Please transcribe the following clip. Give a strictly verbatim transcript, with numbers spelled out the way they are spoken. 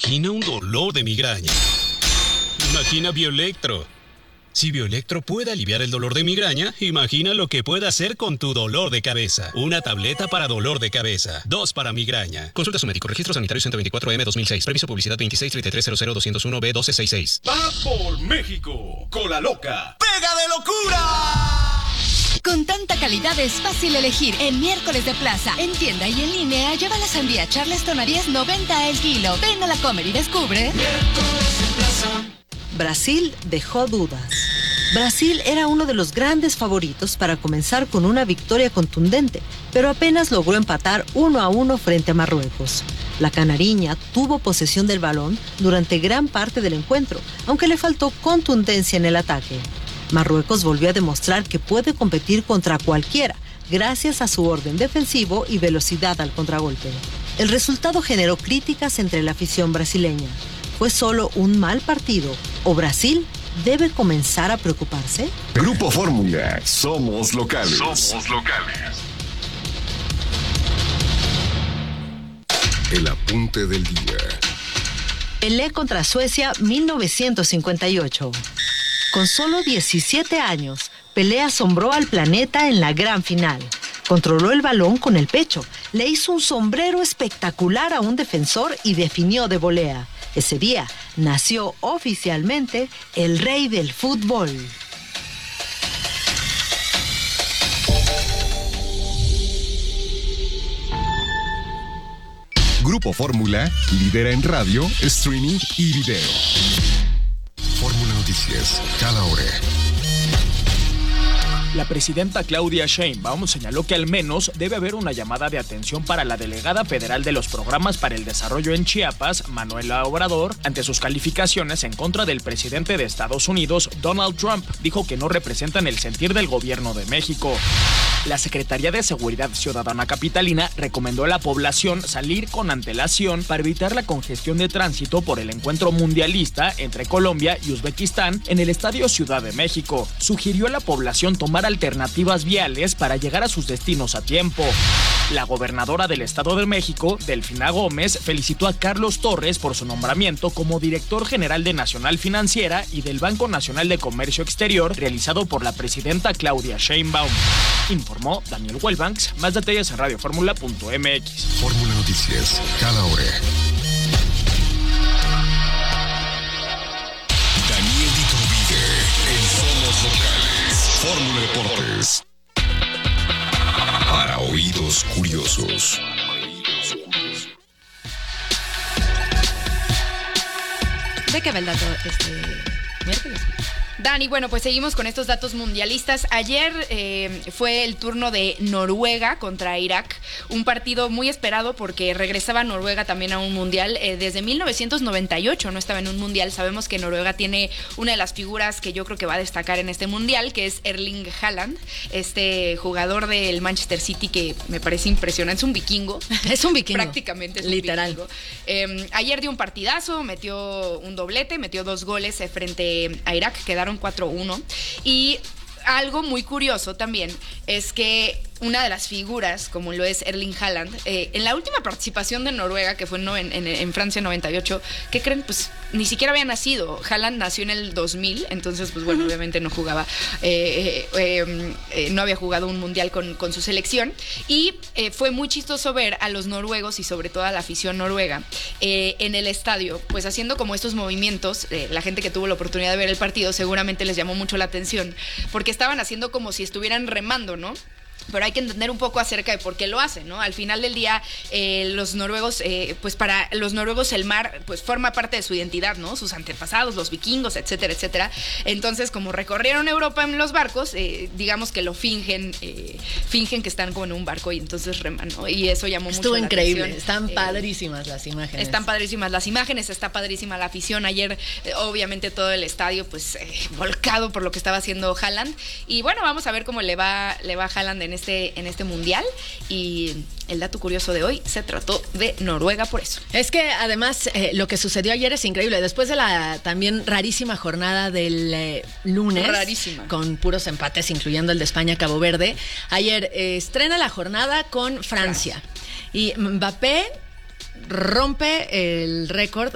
Imagina un dolor de migraña. Imagina Bioelectro. Si Bioelectro puede aliviar el dolor de migraña, imagina lo que puede hacer con tu dolor de cabeza. Una tableta para dolor de cabeza. Dos para migraña. Consulta a su médico. Registro sanitario ciento veinticuatro M dos mil seis. Previso publicidad veintiséis treinta y tres cero cero doscientos uno B doce sesenta y seis. ¡Va por México! ¡Cola loca! ¡Pega de locura! Con tanta calidad es fácil elegir. En Miércoles de Plaza, en tienda y en línea, lleva la sandía Charleston a diez noventa el kilo. Ven a la Comer y descubre. Miércoles de Plaza. Brasil dejó dudas. Brasil era uno de los grandes favoritos para comenzar con una victoria contundente, pero apenas logró empatar uno a uno frente a Marruecos. La canariña tuvo posesión del balón durante gran parte del encuentro, aunque le faltó contundencia en el ataque. Marruecos volvió a demostrar que puede competir contra cualquiera, gracias a su orden defensivo y velocidad al contragolpe. El resultado generó críticas entre la afición brasileña. ¿Fue solo un mal partido o Brasil debe comenzar a preocuparse? Grupo Fórmula. Somos locales. Somos locales. El apunte del día. Pelé contra Suecia mil novecientos cincuenta y ocho. Con solo diecisiete años, Pelé asombró al planeta en la gran final. Controló el balón con el pecho, le hizo un sombrero espectacular a un defensor y definió de volea. Ese día nació oficialmente el rey del fútbol. Grupo Fórmula lidera en radio, streaming y video. Fórmula Noticias, cada hora. La presidenta Claudia Sheinbaum señaló que al menos debe haber una llamada de atención para la delegada federal de los programas para el desarrollo en Chiapas, Manuela Obrador, ante sus calificaciones en contra del presidente de Estados Unidos, Donald Trump. Dijo que no representan el sentir del gobierno de México. La Secretaría de Seguridad Ciudadana Capitalina recomendó a la población salir con antelación para evitar la congestión de tránsito por el encuentro mundialista entre Colombia y Uzbekistán en el Estadio Ciudad de México. Sugirió a la población tomar alternativas viales para llegar a sus destinos a tiempo. La gobernadora del Estado de México, Delfina Gómez, felicitó a Carlos Torres por su nombramiento como director general de Nacional Financiera y del Banco Nacional de Comercio Exterior, realizado por la presidenta Claudia Sheinbaum. Informó Daniel Wellbanks. Más detalles en radioformula punto m x. Fórmula Noticias, cada hora. Daniel Iturbide, en Somos Locales. Fórmula Deportes. Para oídos curiosos. ¿De qué va el dato este miércoles? Dani, bueno, pues seguimos con estos datos mundialistas. Ayer eh, fue el turno de Noruega contra Irak, un partido muy esperado porque regresaba Noruega también a un mundial. Eh, desde mil novecientos noventa y ocho no estaba en un mundial. Sabemos que Noruega tiene una de las figuras que yo creo que va a destacar en este mundial, que es Erling Haaland, este jugador del Manchester City que me parece impresionante. Es un vikingo. Es un vikingo. Prácticamente es un literal. vikingo. Eh, ayer dio un partidazo, metió un doblete, metió dos goles eh, frente a Irak, quedaron cuatro uno. Y algo muy curioso también es que una de las figuras, como lo es Erling Haaland, eh, en la última participación de Noruega, que fue en, en, en Francia en noventa y ocho, ¿qué creen? Pues ni siquiera había nacido. Haaland nació en el dos mil, entonces, pues bueno, obviamente no jugaba, eh, eh, eh, no había jugado un mundial con, con su selección. Y eh, fue muy chistoso ver a los noruegos y sobre todo a la afición noruega eh, en el estadio, pues haciendo como estos movimientos. Eh, la gente que tuvo la oportunidad de ver el partido seguramente les llamó mucho la atención, porque estaban haciendo como si estuvieran remando, ¿no? Pero hay que entender un poco acerca de por qué lo hacen, ¿no? Al final del día, eh, los noruegos, eh, pues para los noruegos el mar, pues forma parte de su identidad, ¿no? Sus antepasados, los vikingos, etcétera, etcétera. Entonces, como recorrieron Europa en los barcos, eh, digamos que lo fingen, eh, fingen que están como en un barco y entonces reman, ¿no? Y eso llamó Estuvo mucho increíble. la atención. Están Eh, padrísimas las imágenes. Están padrísimas las imágenes, está padrísima la afición. Ayer, eh, obviamente, todo el estadio, pues, eh, volcado por lo que estaba haciendo Haaland. Y bueno, vamos a ver cómo le va, le va a Haaland en este, en este mundial. Y el dato curioso de hoy se trató de Noruega por eso. Es que además eh, lo que sucedió ayer es increíble. Después de la también rarísima jornada del eh, lunes, rarísima, con puros empates, incluyendo el de España-Cabo Verde, ayer eh, estrena la jornada con Francia. Francia. Y Mbappé rompe el récord